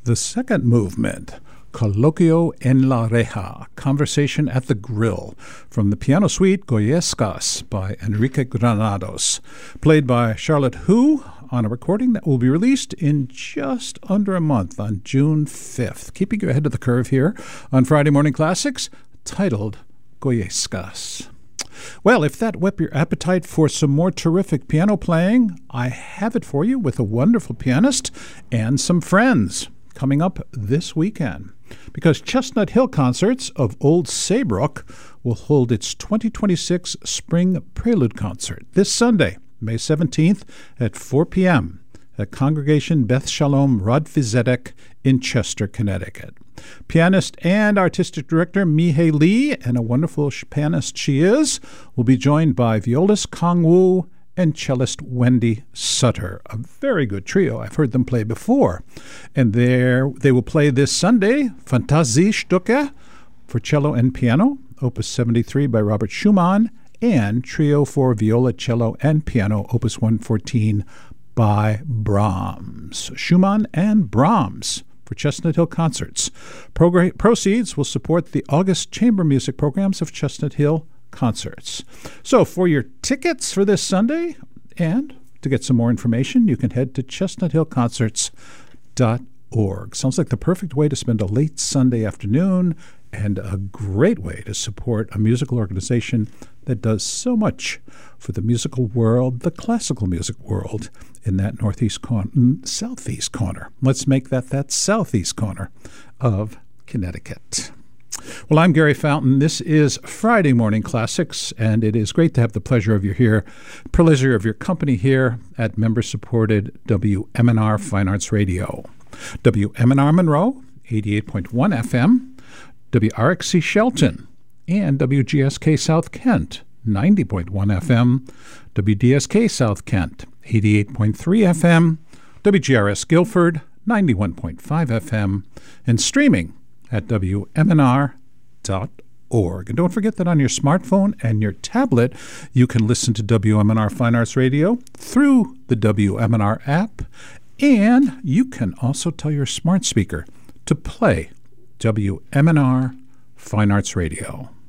The second movement, Colloquio en la Reja, Conversation at the Grill, from the piano suite Goyescas by Enrique Granados, played by Charlotte Hu on a recording that will be released in just under a month on June 5th. Keeping you ahead of the curve here on Friday Morning Classics, titled Goyescas. Well, if that whet your appetite for some more terrific piano playing, I have it for you with a wonderful pianist and some friends coming up this weekend. Because Chestnut Hill Concerts of Old Saybrook will hold its 2026 Spring Prelude Concert this Sunday, May 17th at 4 p.m. at Congregation Beth Shalom Rodfi Zedek in Chester, Connecticut. Pianist and artistic director Mihei Lee, and a wonderful pianist she is, will be joined by violist Kong Wu and cellist Wendy Sutter, a very good trio. I've heard them play before. And they will play this Sunday, Fantasiestücke for cello and piano, Opus 73 by Robert Schumann, and Trio for viola, cello, and piano, Opus 114 by Brahms. Schumann and Brahms for Chestnut Hill Concerts. Proceeds will support the August chamber music programs of Chestnut Hill Concerts. So for your tickets for this Sunday and to get some more information, you can head to chestnuthillconcerts.org. Sounds like the perfect way to spend a late Sunday afternoon and a great way to support a musical organization that does so much for the musical world, the classical music world, in that southeast corner. Let's make that southeast corner of Connecticut. Well, I'm Gary Fountain. This is Friday Morning Classics, and it is great to have the pleasure of your company here at member-supported WMNR Fine Arts Radio. WMNR Monroe, 88.1 FM, WRXC Shelton, and WGSK South Kent, 90.1 FM, WDSK South Kent, 88.3 FM, WGRS Guilford, 91.5 FM, and streaming at WMNR.org. And don't forget that on your smartphone and your tablet, you can listen to WMNR Fine Arts Radio through the WMNR app, and you can also tell your smart speaker to play WMNR Fine Arts Radio.